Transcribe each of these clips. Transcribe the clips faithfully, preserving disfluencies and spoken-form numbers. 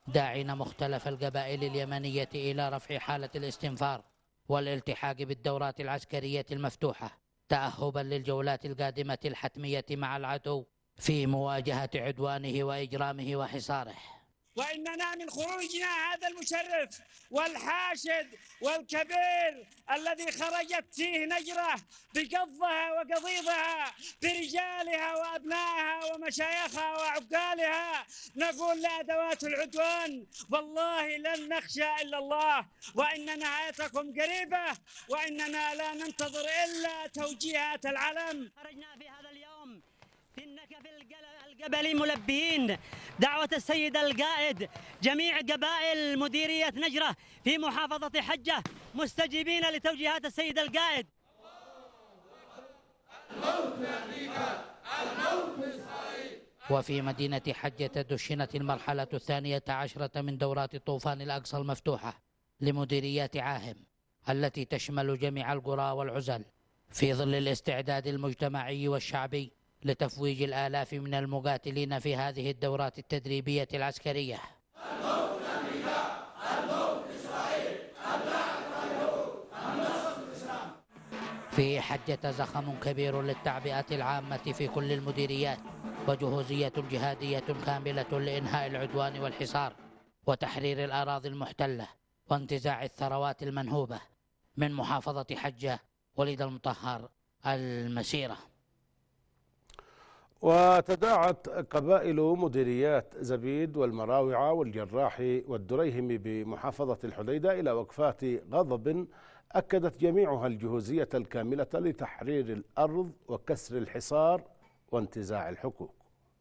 داعين مختلف القبائل اليمنية إلى رفع حالة الاستنفار والالتحاق بالدورات العسكرية المفتوحة تأهبا للجولات القادمة الحتمية مع العدو في مواجهة عدوانه وإجرامه وحصاره. وإننا من خروجنا هذا المشرف والحاشد والكبير الذي خرجت فيه نجرة بقضها وقضيضها برجالها وأبنائها ومشايخها وعقالها، نقول لأدوات العدوان والله لن نخشى إلا الله، وإن نهايتكم قريبة، وإننا لا ننتظر إلا توجيهات العلم. خرجنا في هذا اليوم في النكف القبلي ملبيين دعوة السيد القائد جميع قبائل مديرية نجرة في محافظة حجة مستجيبين لتوجيهات السيد القائد. وفي مدينة حجة دشنت المرحلة الثانية عشرة من دورات طوفان الأقصى المفتوحة لمديريات عاهم التي تشمل جميع القرى والعزل في ظل الاستعداد المجتمعي والشعبي لتفويج الآلاف من المقاتلين في هذه الدورات التدريبية العسكرية. الموت لأمريكا، الموت لإسرائيل، النصر للإسلام. في حجة زخم كبير للتعبئة العامة في كل المديريات وجهوزية جهادية كاملة لإنهاء العدوان والحصار وتحرير الأراضي المحتلة وانتزاع الثروات المنهوبة من محافظة حجة. وليد المطهر، المسيرة. وتداعت قبائل مديريات زبيد والمراوعة والجراح والدريهم بمحافظة الحديدة إلى وقفات غضب أكدت جميعها الجهوزية الكاملة لتحرير الأرض وكسر الحصار وانتزاع الحقوق.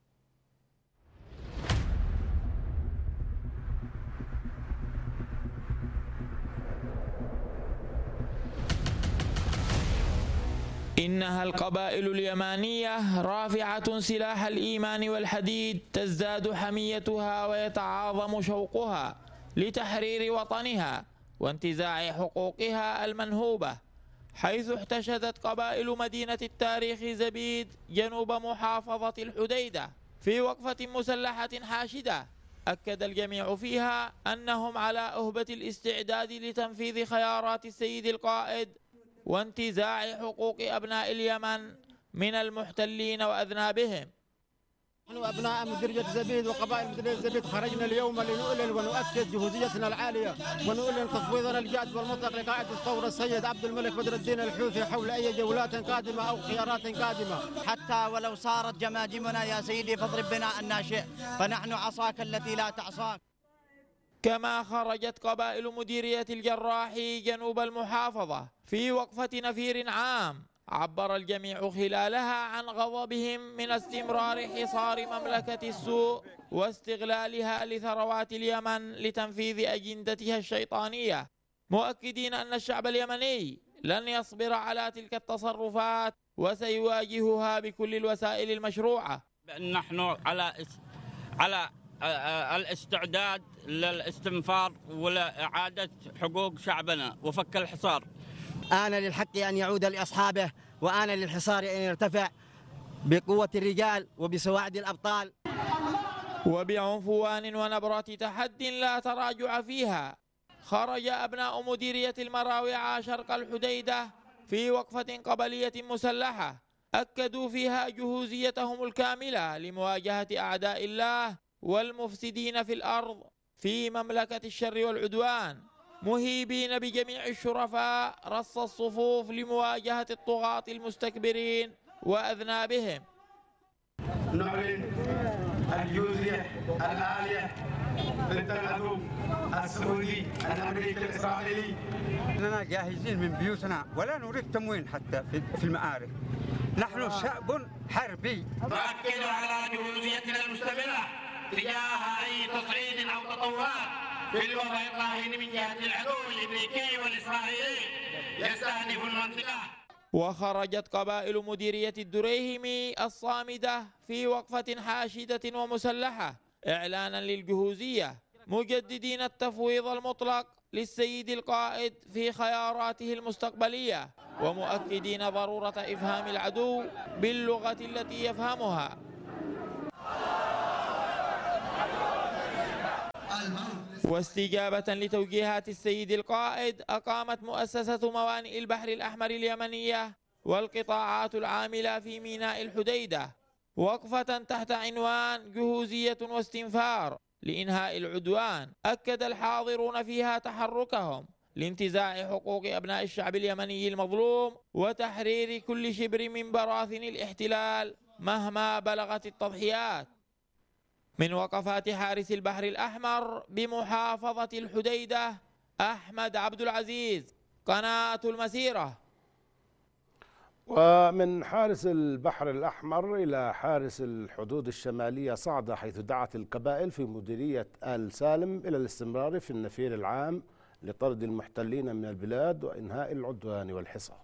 إنها القبائل اليمانية رافعة سلاح الإيمان والحديد تزداد حميتها ويتعاظم شوقها لتحرير وطنها وانتزاع حقوقها المنهوبة، حيث احتشدت قبائل مدينة التاريخ زبيد جنوب محافظة الحديدة في وقفة مسلحة حاشدة أكد الجميع فيها أنهم على أهبة الاستعداد لتنفيذ خيارات السيد القائد وانتزاع حقوق أبناء اليمن من المحتلين وأذنابهم. نحن أبناء مديرية زبيد وقبائل مديرية زبيد خرجنا اليوم لنؤلن ونؤكد جهوزيتنا العالية ونؤلن تفويضنا الجاد والمطلق لقائد الثورة السيد عبد الملك بدر الدين الحوثي حول أي جولات قادمة أو خيارات قادمة. حتى ولو صارت جماجمنا يا سيدي فاضرب بنا الناشئ، فنحن عصاك التي لا تعصاك. كما خرجت قبائل مديرية الجراح جنوب المحافظة في وقفة نفير عام عبر الجميع خلالها عن غضبهم من استمرار حصار مملكة السوء واستغلالها لثروات اليمن لتنفيذ أجندتها الشيطانية، مؤكدين أن الشعب اليمني لن يصبر على تلك التصرفات وسيواجهها بكل الوسائل المشروعة. نحن على على الاستعداد للاستنفار ولإعادة حقوق شعبنا وفك الحصار. آن للحق أن يعود لأصحابه، وآن للحصار أن يرتفع بقوة الرجال وبسواعد الأبطال. وبعنفوان ونبرة تحدي لا تراجع فيها خرج أبناء مديرية المراوعة شرق الحديدة في وقفة قبلية مسلحة أكدوا فيها جهوزيتهم الكاملة لمواجهة أعداء الله والمفسدين في الأرض في مملكة الشر والعدوان، مهيبين بجميع الشرفاء رص الصفوف لمواجهة الطغاة المستكبرين وأذنابهم. نعلن الجهوزية العالية ضد العدو السعودي الأمريكي الإسرائيلي. إننا جاهزين من بيوتنا ولا نريد تموين حتى في المعارك. نحن شعب حربي. نؤكد على جهوزيتنا المستمرة تجاه أي تصعيد أو تطورات في الوضع الراهن من جهة العدو الأمريكي والإسرائيلي يستهدف المنطقة. وخرجت قبائل مديرية الدريهم الصامدة في وقفة حاشدة ومسلحة إعلانا للجهوزية، مجددين التفويض المطلق للسيد القائد في خياراته المستقبلية ومؤكدين ضرورة إفهام العدو باللغة التي يفهمها. واستجابة لتوجيهات السيد القائد أقامت مؤسسة موانئ البحر الأحمر اليمنية والقطاعات العاملة في ميناء الحديدة وقفة تحت عنوان جهوزية واستنفار لإنهاء العدوان. أكد الحاضرون فيها تحركهم لانتزاع حقوق أبناء الشعب اليمني المظلوم وتحرير كل شبر من براثن الاحتلال مهما بلغت التضحيات. من وقفات حارس البحر الأحمر بمحافظة الحديدة، أحمد عبد العزيز، قناة المسيرة. ومن حارس البحر الأحمر إلى حارس الحدود الشمالية صعدة، حيث دعت القبائل في مديرية آل سالم إلى الاستمرار في النفير العام لطرد المحتلين من البلاد وإنهاء العدوان والحصار.